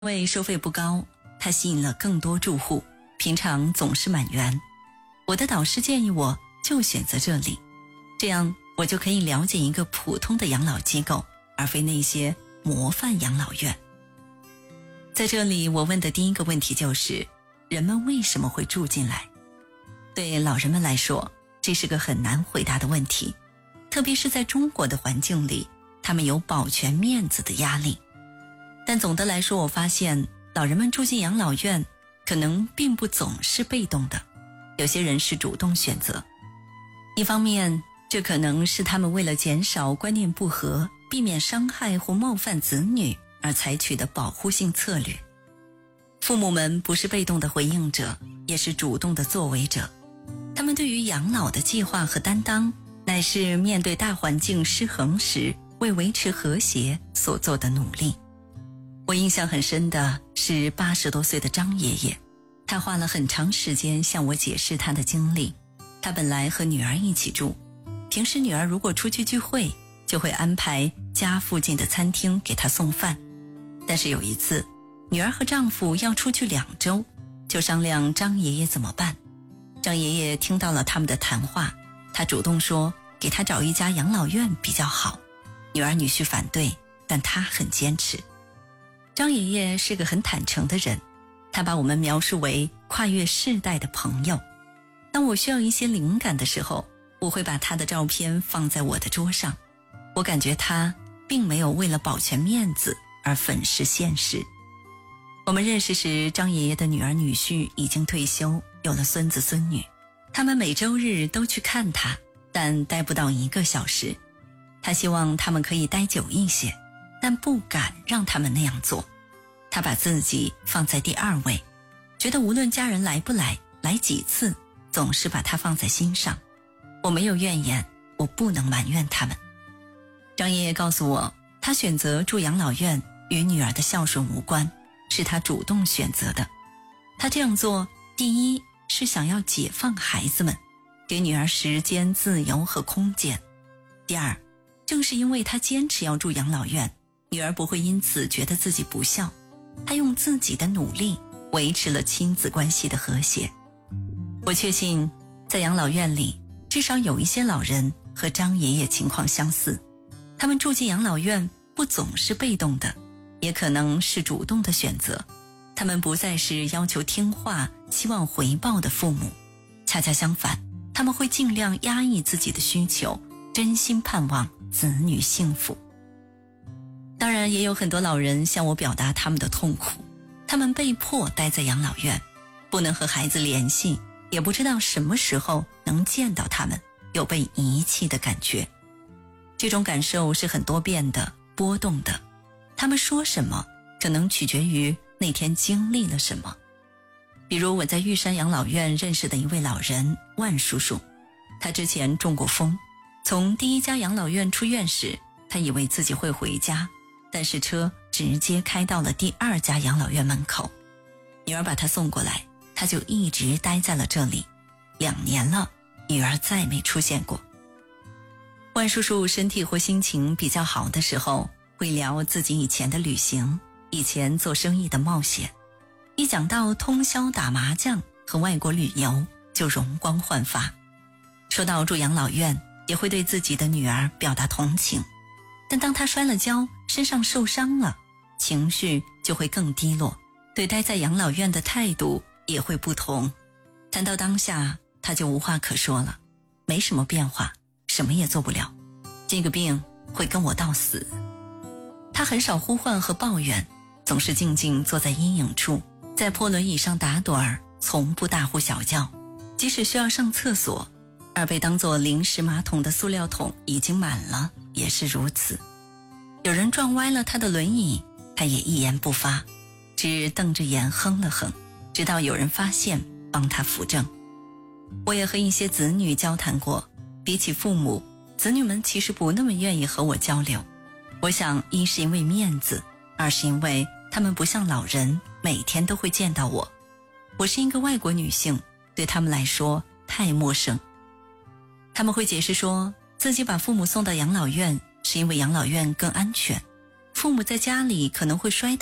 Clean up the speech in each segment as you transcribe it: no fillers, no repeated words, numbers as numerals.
因为收费不高，它吸引了更多住户，平常总是满员。我的导师建议我就选择这里，这样我就可以了解一个普通的养老机构，而非那些模范养老院。在这里，我问的第一个问题就是，人们为什么会住进来？对老人们来说，这是个很难回答的问题，特别是在中国的环境里，他们有保全面子的压力。但总的来说，我发现老人们住进养老院可能并不总是被动的，有些人是主动选择。一方面，这可能是他们为了减少观念不合，避免伤害或冒犯子女而采取的保护性策略。父母们不是被动的回应者，也是主动的作为者。他们对于养老的计划和担当，乃是面对大环境失衡时为维持和谐所做的努力。我印象很深的是80多岁的张爷爷，他花了很长时间向我解释他的经历。他本来和女儿一起住，平时女儿如果出去聚会，就会安排家附近的餐厅给他送饭。但是有一次，女儿和丈夫要出去2周，就商量张爷爷怎么办。张爷爷听到了他们的谈话，他主动说给他找一家养老院比较好。女儿女婿反对，但他很坚持。张爷爷是个很坦诚的人，他把我们描述为跨越世代的朋友。当我需要一些灵感的时候，我会把他的照片放在我的桌上。我感觉他并没有为了保全面子而粉饰现实。我们认识时，张爷爷的女儿女婿已经退休，有了孙子孙女。他们每周日都去看他，但待不到1个小时。他希望他们可以待久一些，但不敢让他们那样做。他把自己放在第2位，觉得无论家人来不来，来几次，总是把他放在心上。我没有怨言，我不能埋怨他们。张爷爷告诉我，他选择住养老院与女儿的孝顺无关，是他主动选择的。他这样做，第一是想要解放孩子们，给女儿时间、自由和空间。第二，正是因为他坚持要住养老院，女儿不会因此觉得自己不孝。他用自己的努力维持了亲子关系的和谐。我确信，在养老院里，至少有一些老人和张爷爷情况相似。他们住进养老院不总是被动的，也可能是主动的选择。他们不再是要求听话、期望回报的父母，恰恰相反，他们会尽量压抑自己的需求，真心盼望子女幸福。当然，也有很多老人向我表达他们的痛苦，他们被迫待在养老院，不能和孩子联系，也不知道什么时候能见到他们，有被遗弃的感觉。这种感受是很多变的、波动的，他们说什么可能取决于那天经历了什么。比如我在玉山养老院认识的一位老人万叔叔，他之前中过风，从第1家养老院出院时，他以为自己会回家，但是车直接开到了第2家养老院门口。女儿把他送过来，他就一直待在了这里，2年了，女儿再没出现过。万叔叔身体或心情比较好的时候，会聊自己以前的旅行，以前做生意的冒险。一讲到通宵打麻将和外国旅游，就容光焕发。说到住养老院，也会对自己的女儿表达同情。但当他摔了跤，身上受伤了，情绪就会更低落，对待在养老院的态度也会不同。谈到当下，他就无话可说了，没什么变化，什么也做不了，这个病会跟我到死。他很少呼唤和抱怨，总是静静坐在阴影处，在破轮椅上打盹儿，从不大呼小叫。即使需要上厕所，而被当作临时马桶的塑料桶已经满了，也是如此。有人撞歪了他的轮椅，他也一言不发，只瞪着眼哼了哼，直到有人发现帮他扶正。我也和一些子女交谈过，比起父母，子女们其实不那么愿意和我交流。我想，一是因为面子，二是因为他们不像老人每天都会见到我。我是一个外国女性，对他们来说太陌生。他们会解释说，自己把父母送到养老院是因为养老院更安全，父母在家里可能会摔倒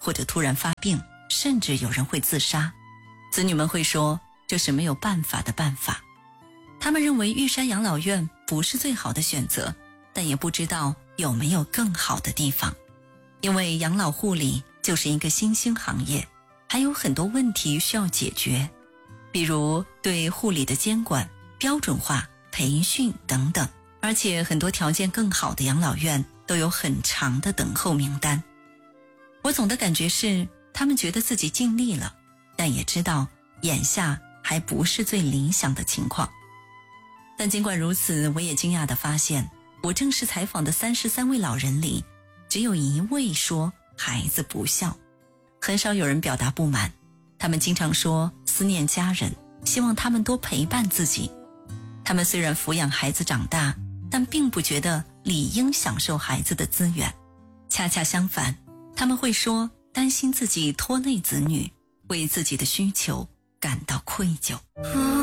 或者突然发病，甚至有人会自杀。子女们会说这是没有办法的办法。他们认为玉山养老院不是最好的选择，但也不知道有没有更好的地方。因为养老护理就是一个新兴行业，还有很多问题需要解决，比如对护理的监管、标准化、培训等等。而且很多条件更好的养老院都有很长的等候名单。我总的感觉是，他们觉得自己尽力了，但也知道眼下还不是最理想的情况。但尽管如此，我也惊讶地发现，我正式采访的33位老人里，只有1位说孩子不孝，很少有人表达不满。他们经常说思念家人，希望他们多陪伴自己。他们虽然抚养孩子长大，但并不觉得理应享受孩子的资源。恰恰相反，他们会说担心自己拖累子女，为自己的需求感到愧疚。